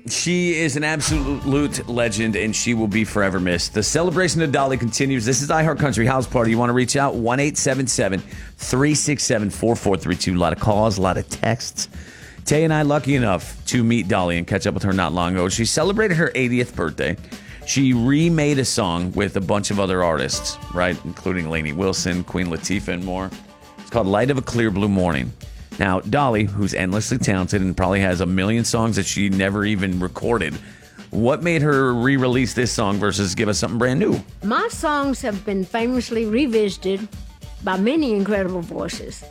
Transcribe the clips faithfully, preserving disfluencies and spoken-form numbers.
She is an absolute legend, and she will be forever missed. The celebration of Dolly continues. This is iHeart Country House Party. You want to reach out? one eight seven seven, three six seven, four four three two. A lot of calls, a lot of texts. Tay and I lucky enough to meet Dolly and catch up with her not long ago. She celebrated her eightieth birthday. She remade a song with a bunch of other artists, right, including Lainey Wilson, Queen Latifah, and more. It's called Light of a Clear Blue Morning. Now, Dolly, who's endlessly talented and probably has a million songs that she never even recorded, what made her re-release this song versus give us something brand new? My songs have been famously revisited by many incredible voices.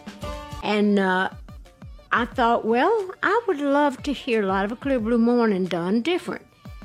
And uh, I thought, well, I would love to hear Light of a Clear Blue Morning done different.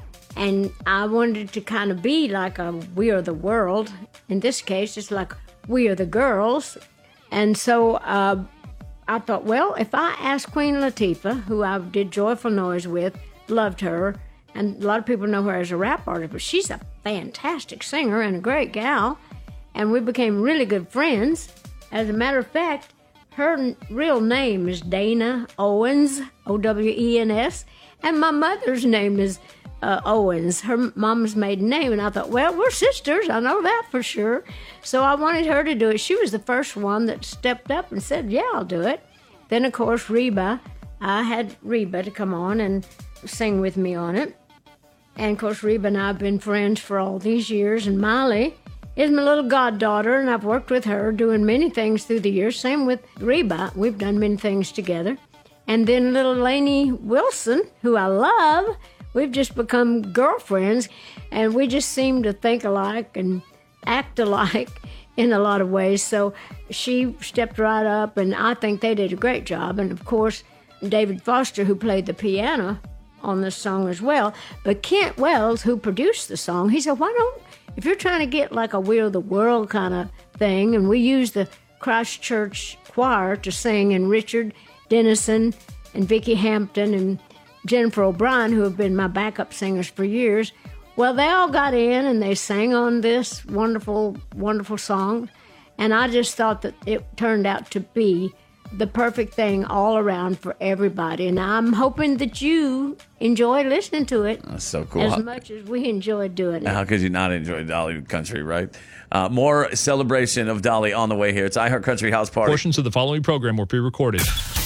And I wanted to kind of be like a We Are the World. In this case, it's like We Are the Girls. And so... Uh, I thought, well, if I asked Queen Latifah, who I did Joyful Noise with, loved her, and a lot of people know her as a rap artist, but she's a fantastic singer and a great gal, and we became really good friends. As a matter of fact, her n- real name is Dana Owens, O W E N S, and my mother's name is uh, Owens, her mom's maiden name, and I thought, well, we're sisters, I know that for sure. So I wanted her to do it. She was the first one that stepped up and said, yeah, I'll do it. Then, of course, Reba, I had Reba to come on and sing with me on it. And, of course, Reba and I have been friends for all these years, and Miley is my little goddaughter, and I've worked with her doing many things through the years. Same with Reba. We've done many things together. And then little Lainey Wilson, who I love, we've just become girlfriends, and we just seem to think alike and act alike in a lot of ways. So she stepped right up, and I think they did a great job. And, of course, David Foster, who played the piano on this song as well. But Kent Wells, who produced the song, he said, why don't, if you're trying to get like a We Are the World kind of thing, and we use the Christchurch Choir to sing, and Richard Dennison and Vicki Hampton and Jennifer O'Brien, who have been my backup singers for years, well, they all got in and they sang on this wonderful, wonderful song. And I just thought that it turned out to be the perfect thing all around for everybody. And I'm hoping that you enjoy listening to it. That's so cool. As much as we enjoy doing it. How could you not enjoy Dolly Country, right? Uh, more celebration of Dolly on the way here. It's iHeart Country House Party. Portions of the following program were pre-recorded.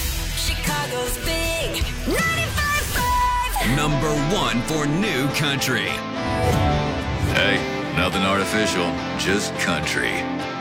Chicago's big ninety-five point five. Number one for new country. Hey, nothing artificial, just country.